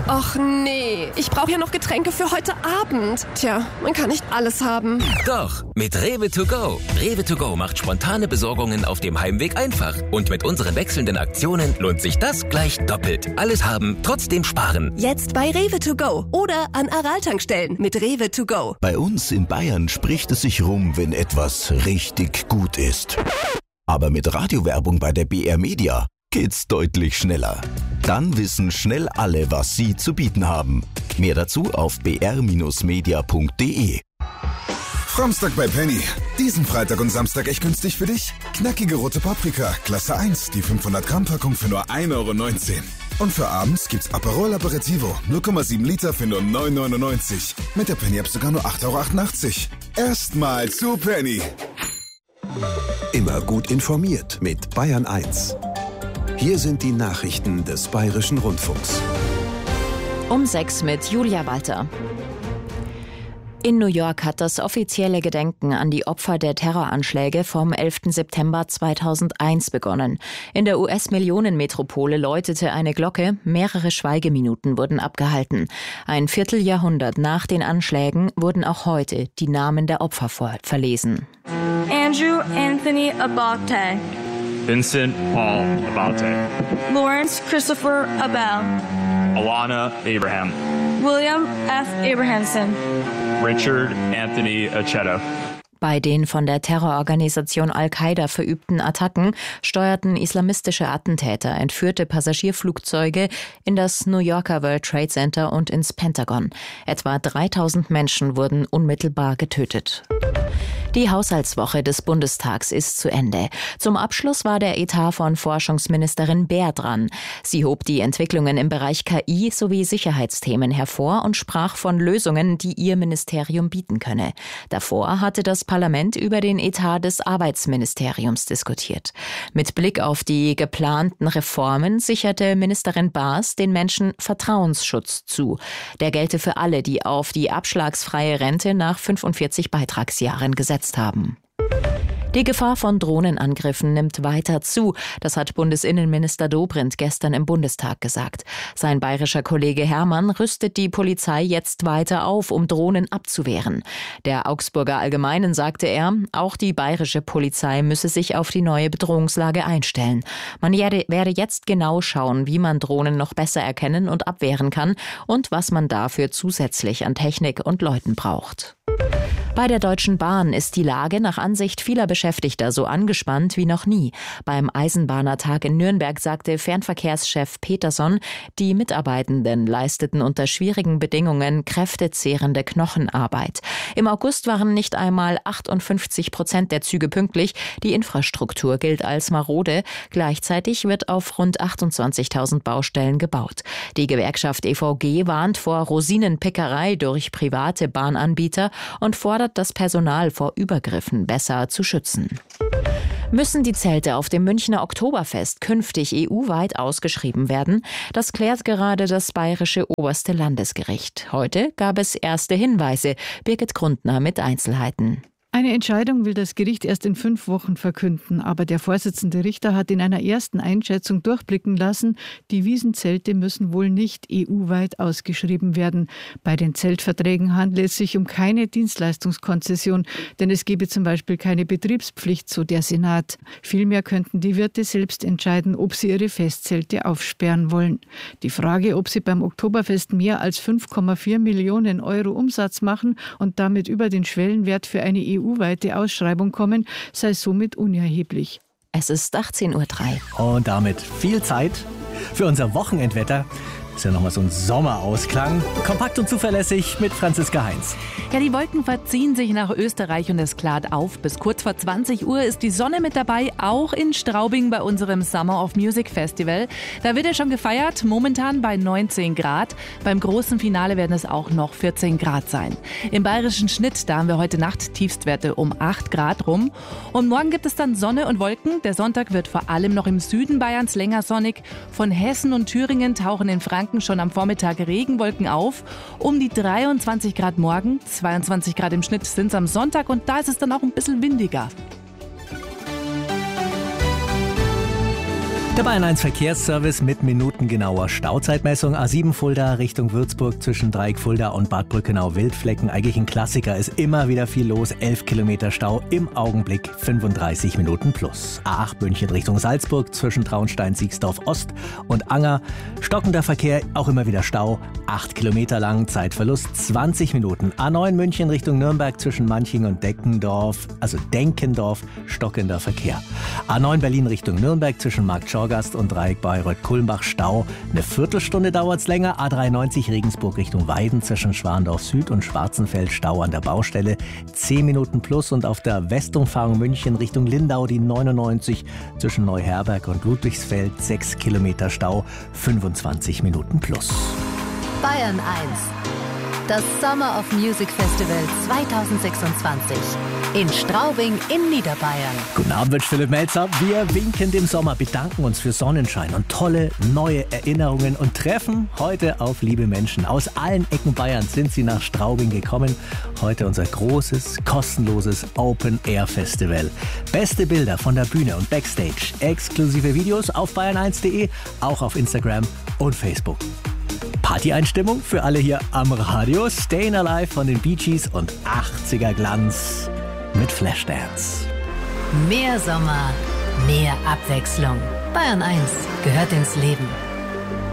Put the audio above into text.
Och nee, ich brauche ja noch Getränke für heute Abend. Tja, man kann nicht alles haben. Doch, mit Rewe to go. Rewe to go macht spontane Besorgungen auf dem Heimweg einfach. Und mit unseren wechselnden Aktionen lohnt sich das gleich doppelt. Alles haben, trotzdem sparen. Jetzt bei Rewe to go oder an Aral-Tankstellen mit Rewe to go. Bei uns in Bayern spricht es sich rum, wenn etwas richtig gut ist. Aber mit Radiowerbung bei der BR Media geht's deutlich schneller. Dann wissen schnell alle, was sie zu bieten haben. Mehr dazu auf br-media.de. Samstag bei Penny. Diesen Freitag und Samstag echt günstig für dich. Knackige rote Paprika, Klasse 1, die 500 Gramm Packung für nur 1,19 Euro. Und für abends gibt's Aperol Aperitivo, 0,7 Liter für nur 9,99 Euro. Mit der Penny-App sogar nur 8,88 Euro. Erstmal zu Penny. Immer gut informiert mit Bayern 1. Hier sind die Nachrichten des Bayerischen Rundfunks. Um 6 mit Julia Walter. In New York hat das offizielle Gedenken an die Opfer der Terroranschläge vom 11. September 2001 begonnen. In der US-Millionenmetropole läutete eine Glocke, mehrere Schweigeminuten wurden abgehalten. Ein Vierteljahrhundert nach den Anschlägen wurden auch heute die Namen der Opfer verlesen. Andrew Anthony Abate. Vincent Paul Abate. Lawrence Christopher Abel. Alana Abraham. William F. Abrahamson. Richard Anthony Aceto. Bei den von der Terrororganisation Al-Qaida verübten Attacken steuerten islamistische Attentäter entführte Passagierflugzeuge in das New Yorker World Trade Center und ins Pentagon. Etwa 3000 Menschen wurden unmittelbar getötet. Die Haushaltswoche des Bundestags ist zu Ende. Zum Abschluss war der Etat von Forschungsministerin Baer dran. Sie hob die Entwicklungen im Bereich KI sowie Sicherheitsthemen hervor und sprach von Lösungen, die ihr Ministerium bieten könne. Davor hatte das Parlament über den Etat des Arbeitsministeriums diskutiert. Mit Blick auf die geplanten Reformen sicherte Ministerin Baas den Menschen Vertrauensschutz zu. Der gelte für alle, die auf die abschlagsfreie Rente nach 45 Beitragsjahren gesetzt haben. Die Gefahr von Drohnenangriffen nimmt weiter zu. Das hat Bundesinnenminister Dobrindt gestern im Bundestag gesagt. Sein bayerischer Kollege Hermann rüstet die Polizei jetzt weiter auf, um Drohnen abzuwehren. Der Augsburger Allgemeinen sagte er, auch die bayerische Polizei müsse sich auf die neue Bedrohungslage einstellen. Man werde jetzt genau schauen, wie man Drohnen noch besser erkennen und abwehren kann und was man dafür zusätzlich an Technik und Leuten braucht. Bei der Deutschen Bahn ist die Lage nach Ansicht vieler Beschäftigter so angespannt wie noch nie. Beim Eisenbahnertag in Nürnberg sagte Fernverkehrschef Peterson, die Mitarbeitenden leisteten unter schwierigen Bedingungen kräftezehrende Knochenarbeit. Im August waren nicht einmal 58% der Züge pünktlich. Die Infrastruktur gilt als marode. Gleichzeitig wird auf rund 28.000 Baustellen gebaut. Die Gewerkschaft EVG warnt vor Rosinenpickerei durch private Bahnanbieter und fordert das Personal vor Übergriffen besser zu schützen. Müssen die Zelte auf dem Münchner Oktoberfest künftig EU-weit ausgeschrieben werden? Das klärt gerade das bayerische oberste Landesgericht. Heute gab es erste Hinweise. Birgit Grundner mit Einzelheiten. Eine Entscheidung will das Gericht erst in 5 Wochen verkünden, aber der Vorsitzende Richter hat in einer ersten Einschätzung durchblicken lassen, die Wiesenzelte müssen wohl nicht EU-weit ausgeschrieben werden. Bei den Zeltverträgen handelt es sich um keine Dienstleistungskonzession, denn es gebe zum Beispiel keine Betriebspflicht, so der Senat. Vielmehr könnten die Wirte selbst entscheiden, ob sie ihre Festzelte aufsperren wollen. Die Frage, ob sie beim Oktoberfest mehr als 5,4 Millionen Euro Umsatz machen und damit über den Schwellenwert für eine EU-weite Ausschreibung kommen, sei somit unerheblich. Es ist 18:03 Uhr. Und damit viel Zeit für unser Wochenendwetter. Ist ja nochmal so ein Sommerausklang. Kompakt und zuverlässig mit Franziska Heinz. Ja, die Wolken verziehen sich nach Österreich und es klart auf. Bis kurz vor 20 Uhr ist die Sonne mit dabei, auch in Straubing bei unserem Summer of Music Festival. Da wird ja schon gefeiert, momentan bei 19 Grad. Beim großen Finale werden es auch noch 14 Grad sein. Im bayerischen Schnitt, da haben wir heute Nacht Tiefstwerte um 8 Grad rum. Und morgen gibt es dann Sonne und Wolken. Der Sonntag wird vor allem noch im Süden Bayerns länger sonnig. Von Hessen und Thüringen tauchen in Franken schon am Vormittag Regenwolken auf. Um die 23 Grad morgen, 22 Grad im Schnitt sind es am Sonntag und da ist es dann auch ein bisschen windiger. Der Bayern 1 Verkehrsservice mit minutengenauer Stauzeitmessung. A7 Fulda Richtung Würzburg zwischen Dreieck Fulda und Bad Brückenau-Wildflecken. Eigentlich ein Klassiker, ist immer wieder viel los. 11 Kilometer Stau, im Augenblick 35 Minuten plus. A8 München Richtung Salzburg zwischen Traunstein, Siegsdorf Ost und Anger. Stockender Verkehr, auch immer wieder Stau. 8 Kilometer lang, Zeitverlust 20 Minuten. A9 München Richtung Nürnberg zwischen Manching und Denkendorf, stockender Verkehr. A9 Berlin Richtung Nürnberg zwischen Marktschorgast und Dreieck Bayreuth-Kulmbach Stau. Eine Viertelstunde dauert es länger. A93 Regensburg Richtung Weiden zwischen Schwandorf Süd und Schwarzenfeld Stau an der Baustelle. 10 Minuten plus. Und auf der Westumfahrung München Richtung Lindau die 99 zwischen Neuherberg und Ludwigsfeld. 6 Kilometer Stau, 25 Minuten plus. Bayern 1. Das Summer of Music Festival 2026 in Straubing in Niederbayern. Guten Abend, Philipp Melzer. Wir winken dem Sommer, bedanken uns für Sonnenschein und tolle neue Erinnerungen und treffen heute auf liebe Menschen. Aus allen Ecken Bayerns sind sie nach Straubing gekommen. Heute unser großes, kostenloses Open-Air-Festival. Beste Bilder von der Bühne und Backstage. Exklusive Videos auf bayern1.de, auch auf Instagram und Facebook. Party-Einstimmung für alle hier am Radio. Stayin' Alive von den Bee Gees und 80er Glanz mit Flashdance. Mehr Sommer, mehr Abwechslung. Bayern 1 gehört ins Leben.